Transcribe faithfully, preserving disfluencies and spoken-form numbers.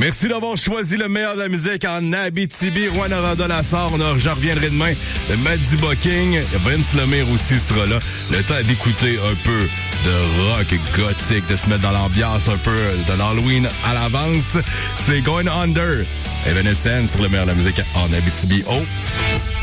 Merci d'avoir choisi le meilleur de la musique en Abitibi. Rouen Noranda Lassard, on je reviendrai demain. Le Madiba King, Vince Lemire aussi sera là. Le temps d'écouter un peu de rock gothique, de se mettre dans l'ambiance un peu de l'Halloween à l'avance. C'est Going Under. Evanescence sur le meilleur de la musique en Abitibi. Oh!